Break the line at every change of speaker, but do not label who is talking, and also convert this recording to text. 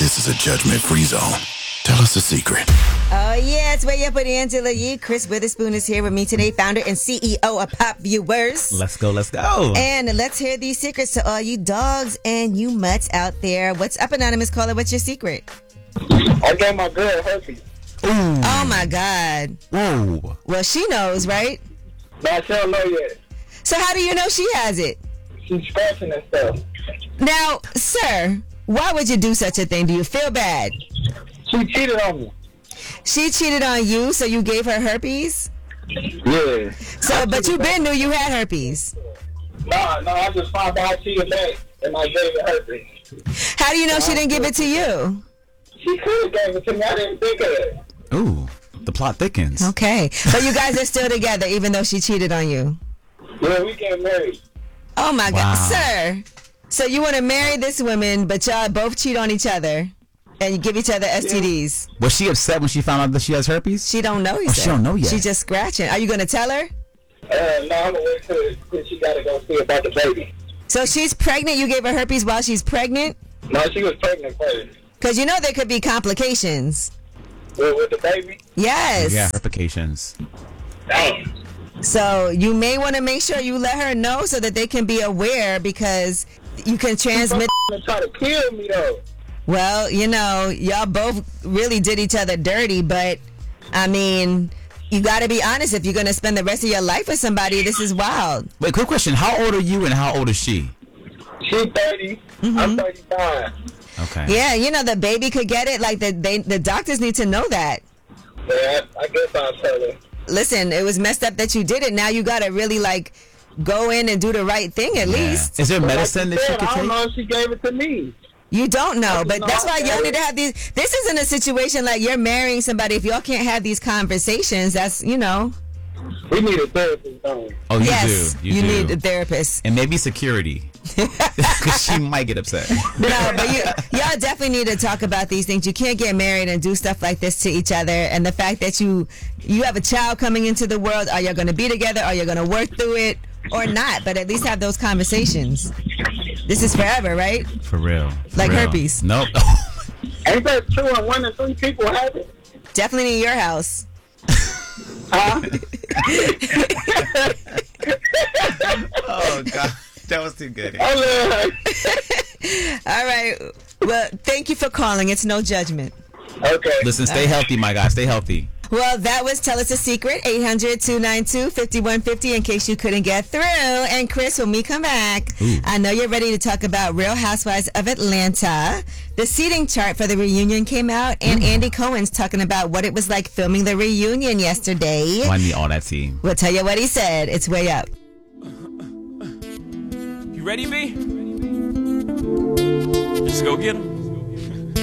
This is a judgment-free zone. Tell us the secret.
Oh, yeah, it's Way Up with Angela Yee. Chris Witherspoon is here with me today, founder and CEO of Pop Viewers.
Let's go, let's go.
And let's hear these secrets to all you dogs and you mutts out there. What's up, Anonymous Caller? What's your secret?
I gave my girl herpes.
Ooh.
Oh, my God.
Whoa.
Well, she knows, right?
But she don't know yet.
So how do you know she has it?
She's scratching and stuff.
Now, sir, why would you do such a thing? Do you feel bad?
She cheated on me.
She cheated on you, so you gave her herpes?
Yeah.
So, but you been knew you had herpes.
No, I just found out she was back and I gave her herpes.
How do you know she didn't give it to you?
She could have gave it to me. I didn't think of it.
Ooh, the plot thickens.
Okay. But you guys are still together even though she cheated on you?
Yeah, we get married.
Oh, my
Wow.
God. Sir, so you want to marry this woman, but y'all both cheat on each other and you give each other STDs?
Was she upset when she found out that she has herpes?
She don't know yet.
She don't know yet.
She's just scratching. Are you going to tell her?
No, I'm going to wait till she got to go see about the baby.
So she's pregnant. You gave her herpes while she's pregnant?
No, she was pregnant first.
Because you know there could be complications.
With the baby?
Yes.
Yeah, replications.
Damn.
So you may want to make sure you let her know so that they can be aware because you can transmit.
She's trying to kill me, though.
Well, you know, y'all both really did each other dirty, but I mean, you got to be honest. If you're going to spend the rest of your life with somebody, this is wild.
Wait, quick question. How old are you and how old is she?
She's 30. I'm 35.
Okay.
Yeah, you know, the baby could get it. Like the doctors need to know that.
Yeah, I guess I'll tell her.
Listen, it was messed up that you did it. Now you got to really like go in and do the right thing at least.
Is there medicine that she could
I don't
take?
know if she gave it to me.
You don't know, but that's why y'all
okay.
need to have these. This isn't a situation like you're marrying somebody. If y'all can't have these conversations, that's, you know.
We need a therapist, don't we?
Oh, you
Yes,
do.
you
do.
need a therapist.
And maybe security. Because she might get upset.
No, but y'all definitely need to talk about these things. You can't get married and do stuff like this to each other. And the fact that you have a child coming into the world, are you going to be together? Are you going to work through it or not? But at least have those conversations. This is forever, right?
For real.
Like herpes.
Nope.
Ain't that true when 1 in 3 people have it?
Definitely in your house.
Huh?
Oh, God. That was too good.
I love her.
All right. Well, thank you for calling. It's no judgment.
Okay.
Listen, stay healthy, my guy. Stay healthy.
Well, that was Tell Us a Secret, 800-292-5150 in case you couldn't get through. And Chris, when we come back, I know you're ready to talk about Real Housewives of Atlanta. The seating chart for the reunion came out, and Andy Cohen's talking about what it was like filming the reunion yesterday.
I need all that tea.
We'll tell you what he said. It's Way Up.
You ready, B? Let's go get him.